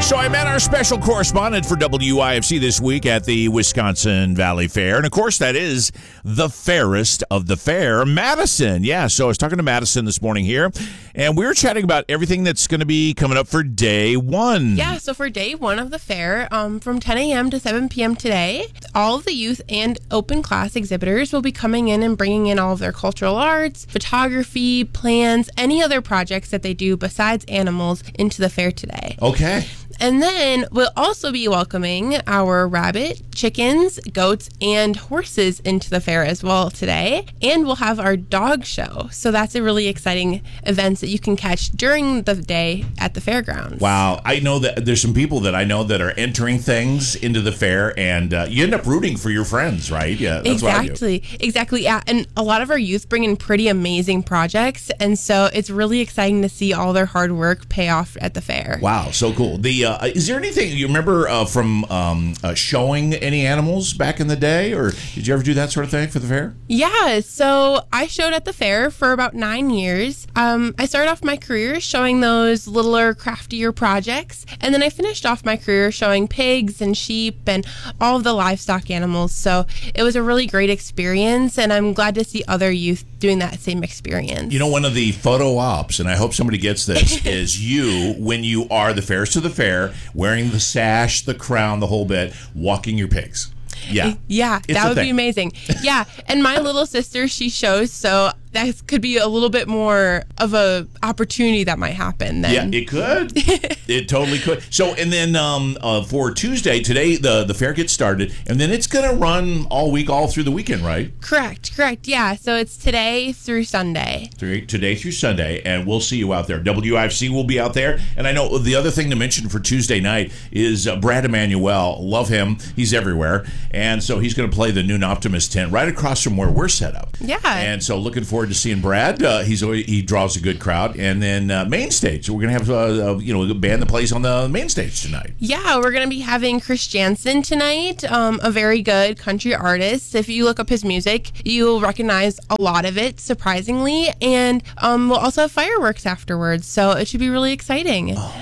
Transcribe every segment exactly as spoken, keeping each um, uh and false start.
So I met our special correspondent for W I F C this week at the Wisconsin Valley Fair. And, of course, that is the fairest of the fair, Madison. Yeah, so I was talking to Madison this morning here, and we were chatting about everything that's going to be coming up for day one. Yeah, so for day one of the fair, um, from ten a.m. to seven p.m. today, all of the youth and open class exhibitors will be coming in and bringing in all of their cultural arts, photography, plans, any other projects that they do besides animals into the fair today. Okay. And then we'll also be welcoming our rabbit, chickens, goats, and horses into the fair as well today. And we'll have our dog show. So that's a really exciting event that you can catch during the day at the fairgrounds. Wow. I know that there's some people that I know that are entering things into the fair, and uh, you end up rooting for your friends, right? Yeah, that's exactly. what I do. Exactly. Yeah. And a lot of our youth bring in pretty amazing projects. And so it's really exciting to see all their hard work pay off at the fair. Wow. So cool. The Uh, is there anything you remember uh, from um, uh, showing any animals back in the day, or did you ever do that sort of thing for the fair? Yeah, so I showed at the fair for about nine years. Um, I started off my career showing those littler, craftier projects, and then I finished off my career showing pigs and sheep and all of the livestock animals. So it was a really great experience, and I'm glad to see other youth doing that same experience. You know, one of the photo ops, and I hope somebody gets this, is you when you are the fairest to the fair, wearing the sash, the crown, the whole bit, walking your pigs. Yeah. Yeah, It's that a would thing. be amazing. Yeah, and my little sister, she shows, so that could be a little bit more of a opportunity that might happen then. Yeah, it could. It totally could. So, and then um, uh, for Tuesday, today, the, the fair gets started, and then it's going to run all week, all through the weekend, right? Correct, correct. Yeah, so it's today through Sunday. Through, today through Sunday, and we'll see you out there. W I F C will be out there. And I know the other thing to mention for Tuesday night is uh, Brad Emanuel. Love him. He's everywhere. And so he's going to play the Noon Optimist tent right across from where we're set up. Yeah. And so looking forward to seeing Brad. Uh, he's always, he draws a good crowd. And then uh, main stage. So we're going to have uh, uh, you know a band that plays on the main stage tonight. Yeah, we're going to be having Chris Jansen tonight, um, a very good country artist. If you look up his music, you'll recognize a lot of it, surprisingly. And um, we'll also have fireworks afterwards. So it should be really exciting. Oh,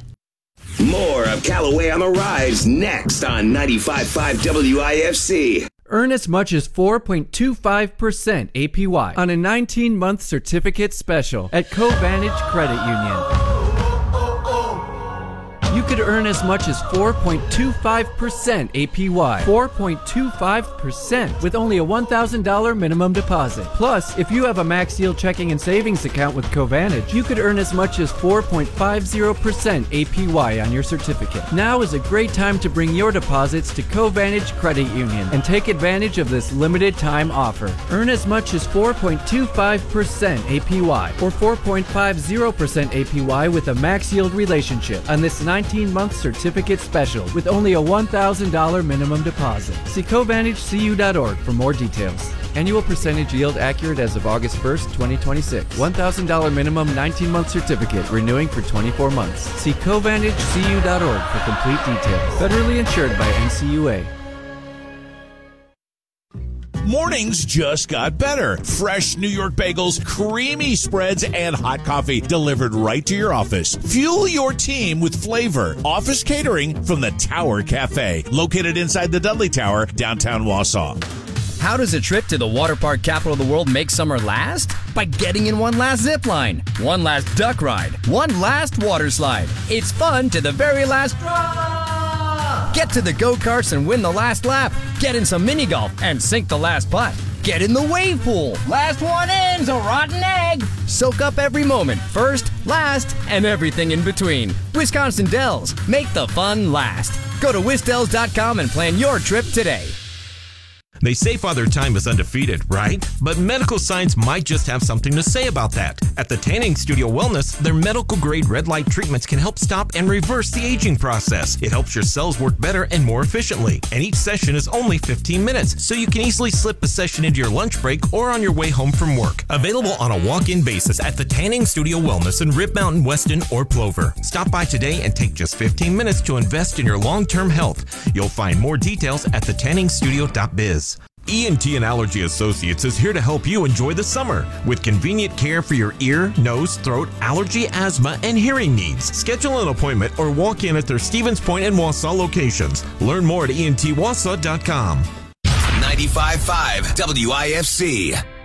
More of Callaway on the Rise next on ninety-five point five W I F C. Earn as much as four point two five percent A P Y on a nineteen-month certificate special at Covantage Credit Union. You could earn as much as four point two five percent A P Y. four point two five percent with only a one thousand dollars minimum deposit. Plus, if you have a Max Yield checking and savings account with Covantage, you could earn as much as four point five zero percent A P Y on your certificate. Now is a great time to bring your deposits to Covantage Credit Union and take advantage of this limited time offer. Earn as much as four point two five percent A P Y or four point five zero percent A P Y with a Max Yield relationship on this nineteen-month certificate special with only a one thousand dollars minimum deposit. See Covantage C U dot org for more details. Annual percentage yield accurate as of August first, twenty twenty-six. one thousand dollars minimum nineteen-month certificate renewing for twenty-four months. See Covantage C U dot org for complete details. Federally insured by N C U A. Mornings just got better. Fresh New York bagels, creamy spreads, and hot coffee delivered right to your office. Fuel your team with flavor. Office catering from the Tower Cafe, located inside the Dudley Tower, downtown Wausau. How does a trip to the water park capital of the world make summer last? By getting in one last zip line, one last duck ride, one last water slide. It's fun to the very last drop. Get to the go-karts and win the last lap. Get in some mini golf and sink the last putt. Get in the wave pool. Last one in's a rotten egg. Soak up every moment, first, last, and everything in between. Wisconsin Dells, make the fun last. Go to wisdells dot com and plan your trip today. They say Father Time is undefeated, right? But medical science might just have something to say about that. At the Tanning Studio Wellness, their medical-grade red light treatments can help stop and reverse the aging process. It helps your cells work better and more efficiently. And each session is only fifteen minutes, so you can easily slip a session into your lunch break or on your way home from work. Available on a walk-in basis at the Tanning Studio Wellness in Rib Mountain, Weston, or Plover. Stop by today and take just fifteen minutes to invest in your long-term health. You'll find more details at the tanning studio dot biz. E N T and Allergy Associates is here to help you enjoy the summer with convenient care for your ear, nose, throat, allergy, asthma, and hearing needs. Schedule an appointment or walk in at their Stevens Point and Wausau locations. Learn more at E N T Wausau dot com. ninety-five point five W I F C.